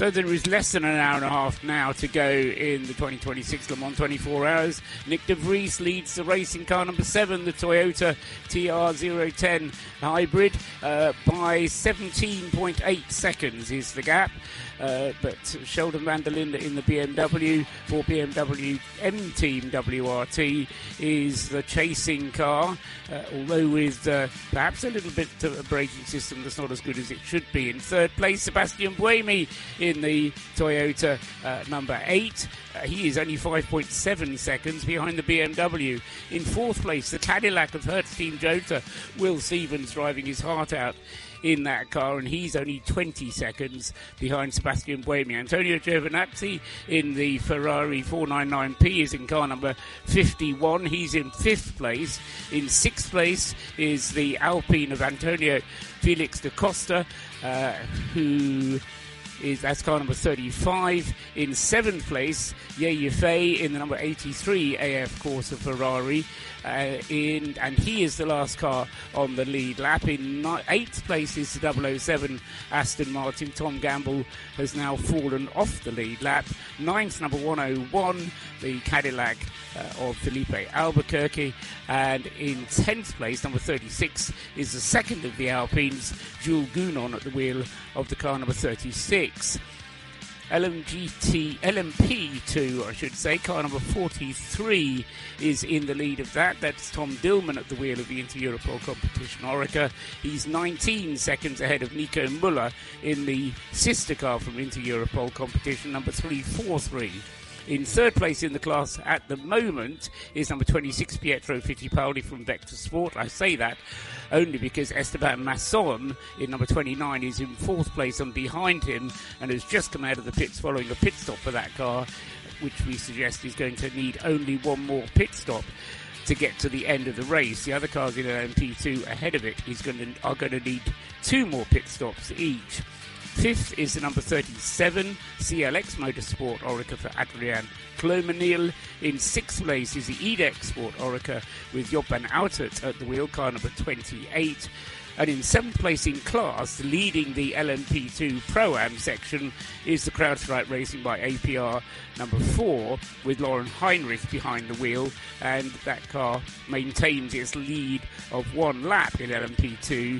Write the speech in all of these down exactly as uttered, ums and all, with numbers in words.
So there is less than an hour and a half now to go in the twenty twenty-six Le Mans twenty-four hours. Nick De Vries leads the race in car number seven, the Toyota T R zero ten Hybrid, uh, by seventeen point eight seconds is the gap. Uh, but Sheldon van der Linde in the B M W for B M W M Team W R T is the chasing car, uh, although with uh, perhaps a little bit of a braking system that's not as good as it should be. In third place, Sebastian Buemi in the Toyota uh, number eight. Uh, he is only five point seven seconds behind the B M W. In fourth place, the Cadillac of Hertz Team Jota, Will Stevens driving his heart out in that car, and he's only twenty seconds behind Sebastian Buemi. Antonio Giovinazzi in the Ferrari four ninety-nine P is in car number fifty-one. He's in fifth place. In sixth place is the Alpine of Antonio Felix da Costa, uh, who is that's car number thirty-five. In seventh place, Ye Yifei in the number eighty-three A F Corsa Ferrari, uh, in and he is the last car on the lead lap. In ni- eighth place is the double oh seven Aston Martin. Tom Gamble has now fallen off the lead lap. Ninth, number one oh one, the Cadillac uh, of Felipe Albuquerque, and in tenth place, number thirty-six, is the second of the Alpines, Jules Gounon, at the wheel of the car number thirty-six. L M G T, L M P two, I should say, car number forty-three is in the lead of that. That's Tom Dillman at the wheel of the Inter-Europol competition Oreca. He's nineteen seconds ahead of Nico Müller in the sister car from Inter-Europol competition, number three forty-three. In third place in the class at the moment is number twenty-six, Pietro Fittipaldi from Vector Sport. I say that only because Esteban Masson in number twenty-nine is in fourth place and behind him and has just come out of the pits following a pit stop for that car, which we suggest is going to need only one more pit stop to get to the end of the race. The other cars in L M P two ahead of it is going to, are going to need two more pit stops each. Fifth is the number thirty-seven, C L X Motorsport Oreca for Adrian Clomenil. In sixth place is the E D E X Sport Oreca with Job van Outert at the wheel, car number twenty-eight. And in seventh place in class, leading the L M P two Pro-Am section, is the Crowdstrike Racing by A P R number four, with Lauren Heinrich behind the wheel, and that car maintains its lead of one lap in L M P two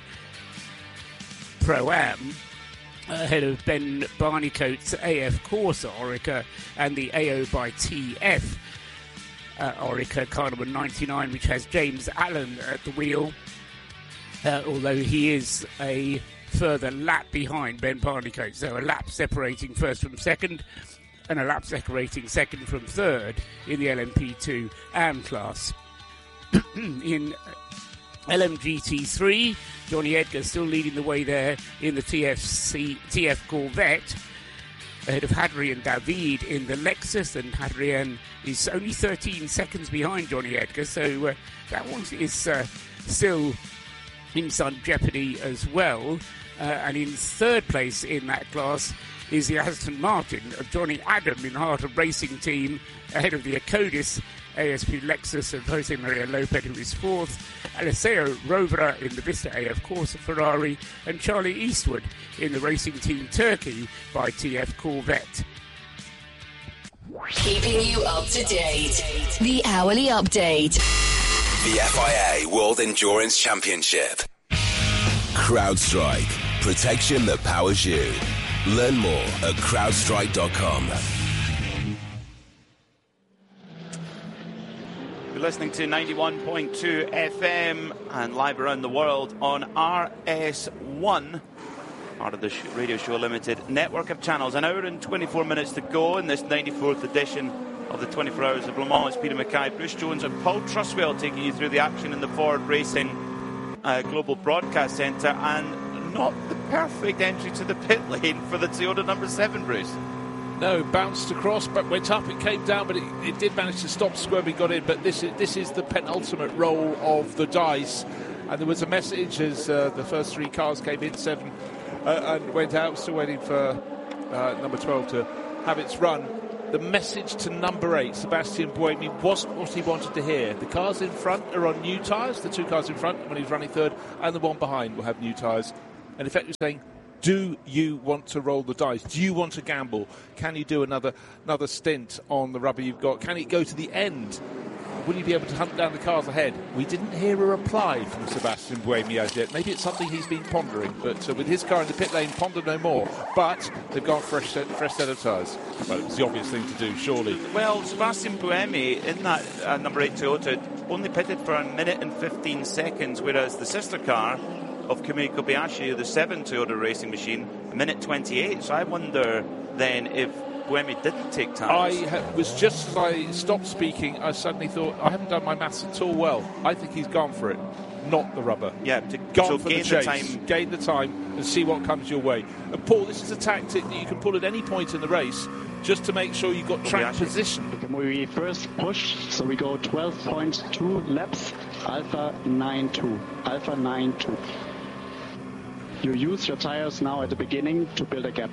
Pro-Am, ahead of Ben Barnicoat's A F Corsa Oreca and the A O by T F uh, Oreca car number ninety-nine, which has James Allen at the wheel, uh, although he is a further lap behind Ben Barnicoat. So a lap separating first from second and a lap separating second from third in the L M P two A M class. In L M G T three, Johnny Edgar still leading the way there in the T F C, T F Corvette, ahead of Hadrian David in the Lexus, and Hadrian is only thirteen seconds behind Johnny Edgar, so uh, that one is uh, still in some jeopardy as well. Uh, and in third place in that class is the Aston Martin of Johnny Adam in Heart of Racing Team, ahead of the Acodis A S P Lexus of Jose Maria Lopez, who is fourth, Alessio Rovera in the Vista A F Corsa Ferrari, and Charlie Eastwood in the Racing Team Turkey by T F Corvette. Keeping you up to date. The Hourly Update. The F I A World Endurance Championship. CrowdStrike. Protection that powers you. Learn more at crowdstrike dot com. You're listening to ninety-one point two F M and live around the world on R S one, part of the Radio Show Limited network of channels. An hour and twenty-four minutes to go in this ninety-fourth edition of the twenty-four Hours of Le Mans. It's Peter Mackay, Bruce Jones and Paul Truswell taking you through the action in the Ford Racing uh, Global Broadcast Centre, and not the perfect entry to the pit lane for the Toyota number seven, Bruce. No, bounced across, but went up, it came down, but it, it did manage to stop squirming, got in. But this is this is the penultimate roll of the dice. And there was a message as uh, the first three cars came in, seven, uh, and went out, still waiting for uh, number twelve to have its run. The message to number eight, Sebastian Buemi, wasn't what he wanted to hear. The cars in front are on new tyres, the two cars in front when he was running third, and the one behind will have new tyres. And in fact, he was saying, Do you want to roll the dice? Do you want to gamble? Can you do another another stint on the rubber you've got? Can it go to the end? Will you be able to hunt down the cars ahead? We didn't hear a reply from Sebastian Buemi as yet. Maybe it's something he's been pondering, but uh, with his car in the pit lane, ponder no more. But they've got fresh set, fresh set of tyres. Well, it was the obvious thing to do, surely. Well, Sebastian Buemi in that uh, number eight Toyota only pitted for a minute and fifteen seconds, whereas the sister car of Kamui Kobayashi, the seven Toyota Racing Machine, a minute twenty-eight. So I wonder then if Buemi didn't take tyres. I ha- was just as I stopped speaking, I suddenly thought, I haven't done my maths at all well. I think he's gone for it, not the rubber. Yeah, to gone so for gain the chase, the time. gain the time, and see what comes your way. And Paul, this is a tactic that you can pull at any point in the race, just to make sure you've got track position. We first push, so we go twelve point two laps, Alpha nine two, Alpha nine two. You use your tires now at the beginning to build a gap.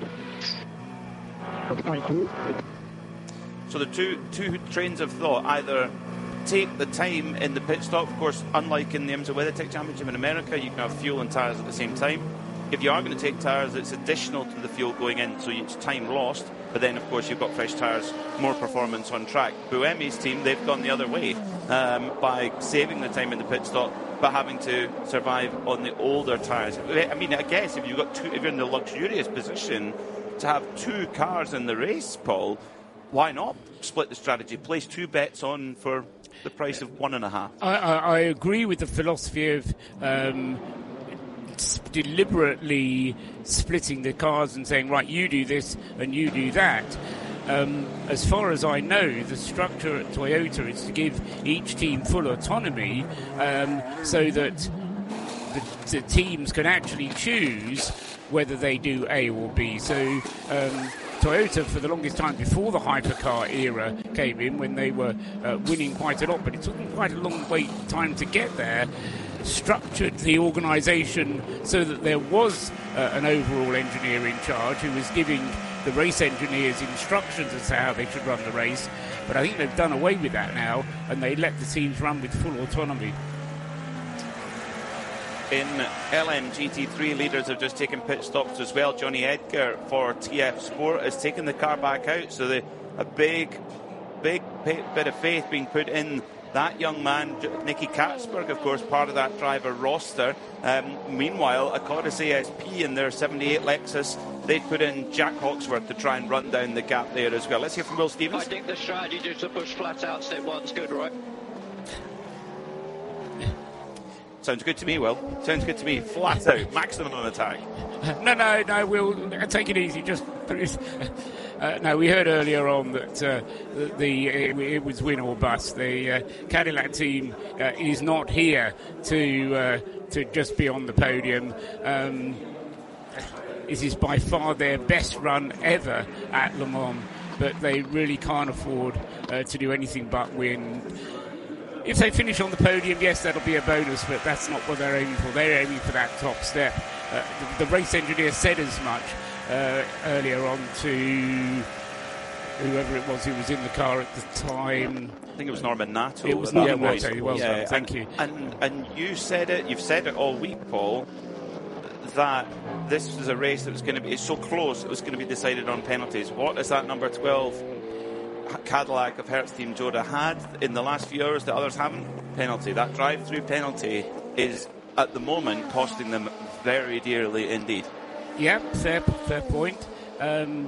So the two two trains of thought, either take the time in the pit stop. Of course, unlike in the IMSA WeatherTech Championship in America, you can have fuel and tyres at the same time. If you are going to take tyres, it's additional to the fuel going in, so it's time lost. But then, of course, you've got fresh tyres, more performance on track. Buemi's team, they've gone the other way um, by saving the time in the pit stop, but having to survive on the older tyres. I mean, I guess if you've got two, if you're in the luxurious position to have two cars in the race, Paul, why not split the strategy? Place two bets on for the price of one and a half. I, I, I agree with the philosophy of um, deliberately splitting the cars and saying, right, you do this and you do that. Um, as far as I know, the structure at Toyota is to give each team full autonomy um, so that the, the teams can actually choose whether they do A or B. So um, Toyota, for the longest time before the hypercar era came in, when they were uh, winning quite a lot, but it took them quite a long wait time to get there, structured the organisation so that there was uh, an overall engineer in charge who was giving the race engineers instructions as to how they should run the race. But I think they've done away with that now, and they let the teams run with full autonomy. In L M G T three, leaders have just taken pit stops as well. Johnny Edgar for T F Sport has taken the car back out, so the, a big, big bit of faith being put in that young man. Nicky Katzberg, of course, part of that driver roster. Um, meanwhile, Accordis A S P in their seventy-eight Lexus, they put in Jack Hawksworth to try and run down the gap there as well. Let's hear from Will Stevens. I think the strategy just to push flat out step one's good, right? Sounds good to me, Will. Sounds good to me. Flat out, maximum on attack. No, no, no, Will, take it easy. Just uh, no, we heard earlier on that uh, the, the it, it was win or bust. The uh, Cadillac team uh, is not here to uh, to just be on the podium. Um, this is by far their best run ever at Le Mans, but they really can't afford uh, to do anything but win. If they finish on the podium, yes, that'll be a bonus, but that's not what they're aiming for. They're aiming for that top step. Uh, the, the race engineer said as much uh, earlier on to whoever it was who was in the car at the time. I think it was Norman Nato. It was Norman yeah, Nato. Well yeah, done. Thank and, you. And, and you said it, you've said it all week, Paul, that this was a race that was going to be so close, it was going to be decided on penalties. What is that number twelve Cadillac of Hertz Team Joda had in the last few hours that others haven't? Penalty. That drive-through penalty is, at the moment, costing them very dearly indeed. Yeah, fair, fair point. Um,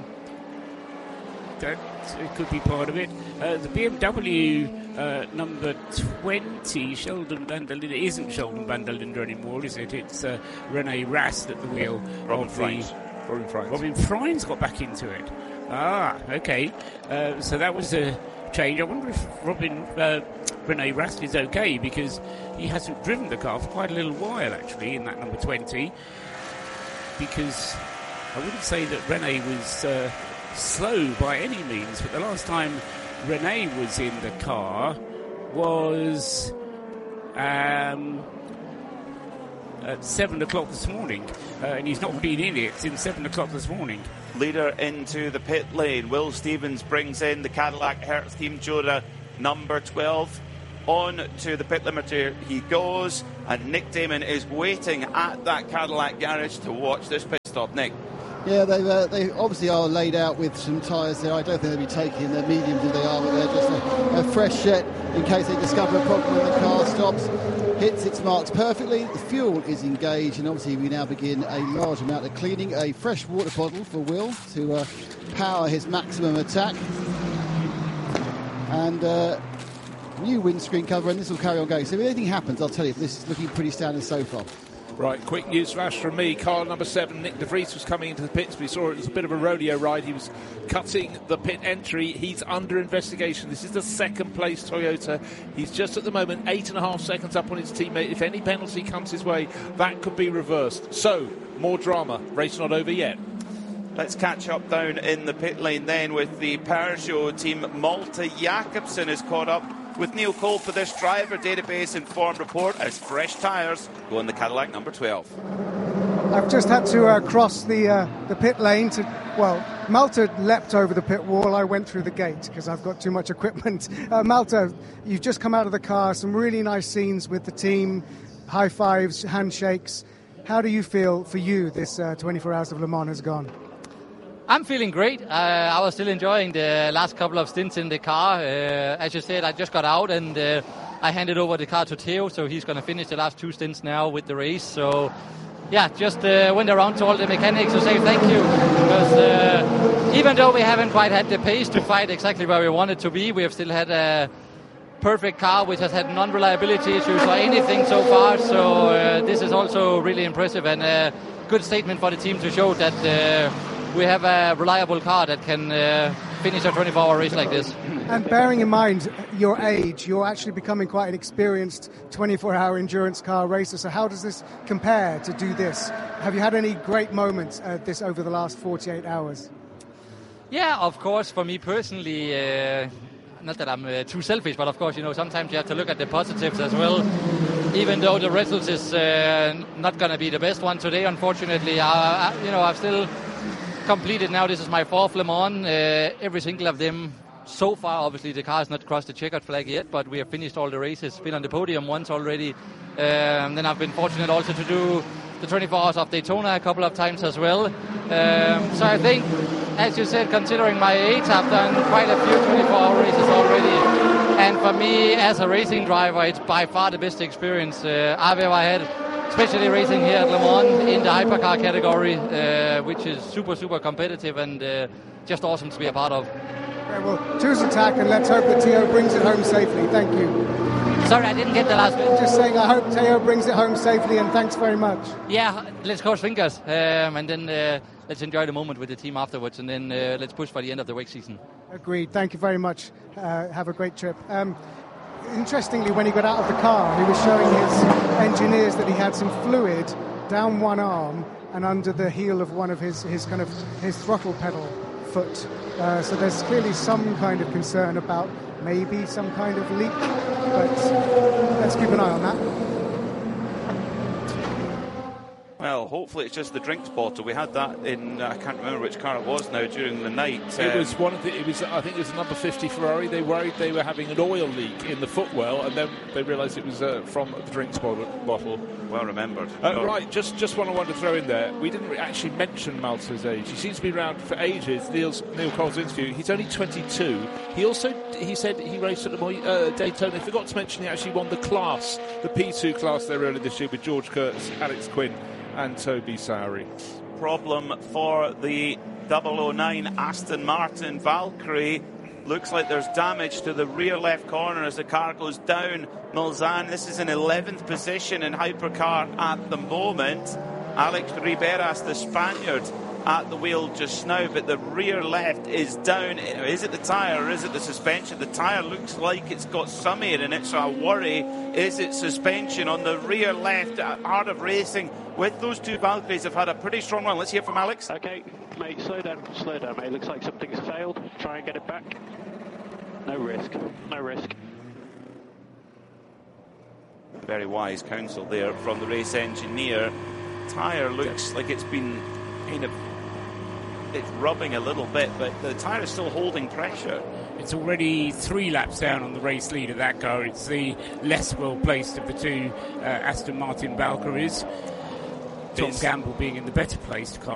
that it could be part of it. Uh, the B M W uh, number twenty, Sheldon van der Linde, isn't Sheldon van der Linde anymore, is it? It's uh, Rene Rast at the wheel. Robin of Freins. the Robin Freins. Robin Freins got back into it. Ah, okay. Uh, so that was a change. I wonder if Robin uh, Rene Rast is okay, because he hasn't driven the car for quite a little while, actually, in that number twenty. Because I wouldn't say that Rene was uh, slow by any means, but the last time Rene was in the car was um, at seven o'clock this morning, uh, and he's not been in it since seven o'clock this morning. Leader into the pit lane. Will Stevens brings in the Cadillac Hertz Team Joda number twelve. On to the pit limiter he goes, and Nick Damon is waiting at that Cadillac garage to watch this pit stop. Nick? Yeah, they uh, they obviously are laid out with some tyres there. I don't think they'll be taking the mediums if they are, but they're just a, a fresh set in case they discover a problem when the car stops. Hits its marks perfectly. The fuel is engaged, and obviously we now begin a large amount of cleaning. A fresh water bottle for Will to uh, power his maximum attack. And uh, new windscreen cover, and this will carry on going. So if anything happens, I'll tell you, this is looking pretty standard so far. Right, quick news flash from me. Car number seven, Nick De Vries, was coming into the pits. We saw it was a bit of a rodeo ride. He was cutting the pit entry. He's under investigation. This is the second place Toyota. He's just at the moment eight and a half seconds up on his teammate. If any penalty comes his way, that could be reversed. So, more drama. Race not over yet. Let's catch up down in the pit lane then with the Peugeot team. Malte Jakobsen is caught up with Neil Cole for this driver database informed report as fresh tyres go in the Cadillac number twelve. I've just had to uh, cross the uh, the pit lane to, well, Malte leapt over the pit wall. I went through the gate because I've got too much equipment. Uh, Malte, you've just come out of the car, some really nice scenes with the team, high fives, handshakes. How do you feel for you this uh, twenty-four Hours of Le Mans has gone? I'm feeling great. Uh, I was still enjoying the last couple of stints in the car. Uh, as you said, I just got out and uh, I handed over the car to Theo, so he's going to finish the last two stints now with the race. So, yeah, just uh, went around to all the mechanics to say thank you. Because uh, even though we haven't quite had the pace to fight exactly where we wanted to be, we have still had a perfect car which has had non-reliability issues or anything so far. So uh, this is also really impressive and a good statement for the team to show that uh, we have a reliable car that can uh, finish a twenty-four hour race like this. And bearing in mind your age, you're actually becoming quite an experienced twenty-four hour endurance car racer. So how does this compare to do this? Have you had any great moments at this over the last forty-eight hours? Yeah, of course, for me personally, uh, not that I'm uh, too selfish, but of course, you know, sometimes you have to look at the positives as well. Even though the results is uh, not going to be the best one today, unfortunately, uh, I, you know, I've still completed now. This is my fourth Le Mans. Uh, every single of them so far. Obviously, the car has not crossed the checkered flag yet, but we have finished all the races. Been on the podium once already. Um, then I've been fortunate also to do the twenty-four Hours of Daytona a couple of times as well. Um, so I think, as you said, considering my age, I've done quite a few twenty-four hour races already. And for me, as a racing driver, it's by far the best experience uh, I've ever had. Especially racing here at Le Mans in the hypercar category, uh, which is super, super competitive and uh, just awesome to be a part of. Okay, well, choose attack and let's hope that Theo brings it home safely. Thank you. Sorry, I didn't get the last bit. Just saying, I hope Theo brings it home safely, and thanks very much. Yeah, let's cross fingers, um, and then uh, let's enjoy the moment with the team afterwards, and then uh, let's push for the end of the WEC season. Agreed. Thank you very much. Uh, have a great trip. Um, Interestingly, when he got out of the car, he was showing his engineers that he had some fluid down one arm and under the heel of one of his, his kind of his throttle pedal foot. Uh, so there's clearly some kind of concern about maybe some kind of leak, but let's keep an eye on that. Well, hopefully it's just the drinks bottle. We had that in, uh, I can't remember which car it was now, during the night. It um, was one of the, it was, I think it was a number fifty Ferrari. They worried they were having an oil leak in the footwell, and then they realised it was uh, from the drinks bottle. Well remembered. Uh, oh. Right, just just one I wanted to throw in there. We didn't actually mention Malte's age. He seems to be around for ages. Neil's, Neil Cole's interview. He's only twenty-two. He also, he said he raced at the uh, Daytona. He forgot to mention he actually won the class, the P two class there earlier this year with George Kurtz, Alex Quinn and Toby Sowry. Problem for the double oh nine Aston Martin Valkyrie. Looks like there's damage to the rear left corner as the car goes down. Mulsanne, this is in eleventh position in hypercar at the moment. Alex Riberas, the Spaniard, at the wheel just now, but the rear left is down. Is it the tyre or is it the suspension? The tyre looks like it's got some air in it, so I worry, is it suspension on the rear left? Art of Racing with those two Valkyries have had a pretty strong run. Let's hear from Alex. Okay, mate, slow down, slow down, mate. Looks like something's failed. Try and get it back. No risk, no risk. Very wise counsel there from the race engineer. Tyre looks like it's been kind of, it's rubbing a little bit, but the tyre is still holding pressure. It's already three laps down on the race lead of that car. It's the less well placed of the two uh, Aston Martin Valkyries. Tom It's, Gamble being in the better placed car.